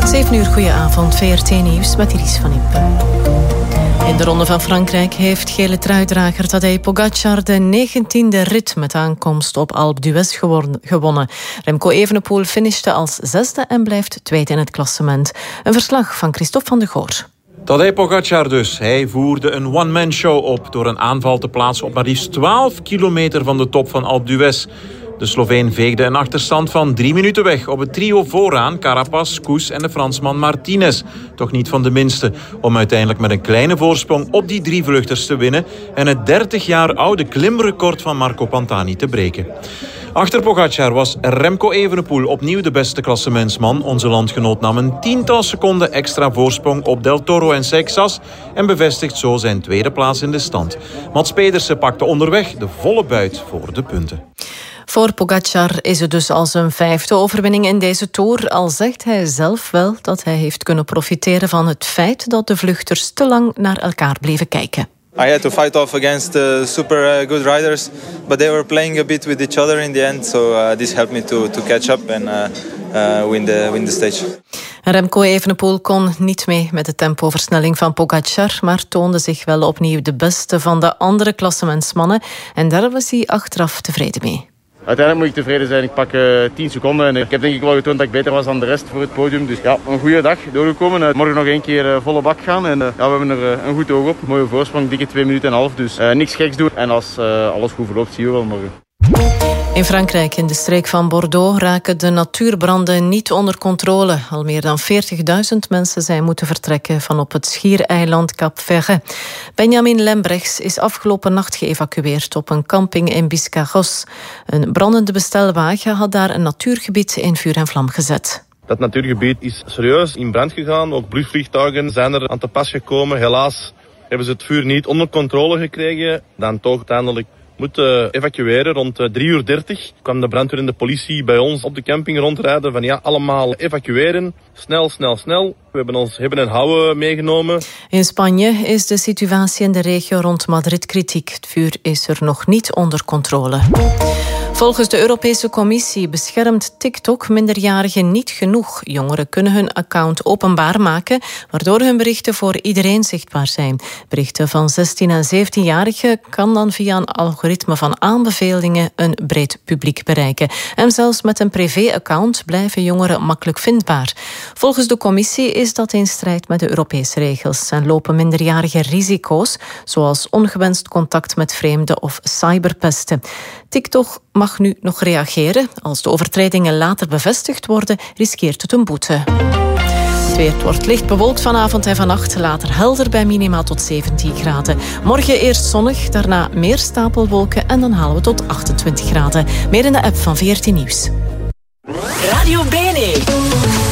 7 uur, goedenavond, VRT Nieuws met Iris van Impen. In de Ronde van Frankrijk heeft gele truidrager Tadej Pogacar de 19e rit met aankomst op Alpe d'Huez gewonnen. Remco Evenepoel finishte als 6e en blijft tweede in het klassement. Een verslag van Christophe van de Goor. Tadej Pogacar dus. Hij voerde een one-man show op door een aanval te plaatsen op maar liefst 12 kilometer van de top van Alpe d'Huez. De Sloveen veegde een achterstand van 3 minuten weg op het trio vooraan, Carapaz, Koes en de Fransman Martinez. Toch niet van de minste, om uiteindelijk met een kleine voorsprong op die 3 vluchters te winnen en het 30 jaar oude klimrecord van Marco Pantani te breken. Achter Pogacar was Remco Evenepoel opnieuw de beste klassementsman. Onze landgenoot nam een 10-tal seconden extra voorsprong op Del Toro en Seixas en bevestigt zo zijn tweede plaats in de stand. Mats Pedersen pakte onderweg de volle buit voor de punten. Voor Pogacar is het dus al zijn 5e overwinning in deze Tour, al zegt hij zelf wel dat hij heeft kunnen profiteren van het feit dat de vluchters te lang naar elkaar bleven kijken. I had to fight off against super good riders, but they were playing a bit with each other in the end, so this helped me to catch up and win the stage. Remco Evenepoel kon niet mee met de tempoversnelling van Pogacar, maar toonde zich wel opnieuw de beste van de andere klassementsmannen en daar was hij achteraf tevreden mee. Uiteindelijk moet ik tevreden zijn. Ik pak 10 seconden. En ik heb denk ik wel getoond dat ik beter was dan de rest voor het podium. Dus ja, een goede dag doorgekomen. Morgen nog 1 keer volle bak gaan. En we hebben er een goed oog op. Mooie voorsprong, dikke 2 minuten en een half. Dus niks geks doen. En als alles goed verloopt, zien we wel morgen. In Frankrijk, in de streek van Bordeaux, raken de natuurbranden niet onder controle. Al meer dan 40.000 mensen zijn moeten vertrekken van op het schiereiland Cap Ferret. Benjamin Lembrechts is afgelopen nacht geëvacueerd op een camping in Biscarrosse. Een brandende bestelwagen had daar een natuurgebied in vuur en vlam gezet. Dat natuurgebied is serieus in brand gegaan. Ook blusvliegtuigen zijn er aan te pas gekomen. Helaas hebben ze het vuur niet onder controle gekregen. Dan toch uiteindelijk moeten evacueren. Rond 3:30 kwam de brandweer en de politie bij ons op de camping rondrijden. Van ja, allemaal evacueren. Snel. We hebben een houwe meegenomen. In Spanje is de situatie in de regio rond Madrid kritiek. Het vuur is er nog niet onder controle. Volgens de Europese Commissie beschermt TikTok minderjarigen niet genoeg. Jongeren kunnen hun account openbaar maken, waardoor hun berichten voor iedereen zichtbaar zijn. Berichten van 16- en 17-jarigen kan dan via een algoritme van aanbevelingen een breed publiek bereiken. En zelfs met een privé-account blijven jongeren makkelijk vindbaar. Volgens de Commissie is dat in strijd met de Europese regels en lopen minderjarigen risico's, zoals ongewenst contact met vreemden of cyberpesten. TikTok mag nu nog reageren. Als de overtredingen later bevestigd worden, riskeert het een boete. Het weer wordt licht bewolkt vanavond en vannacht. Later helder bij minimaal tot 17 graden. Morgen eerst zonnig, daarna meer stapelwolken en dan halen we tot 28 graden. Meer in de app van VRT Nieuws. Radio BNE.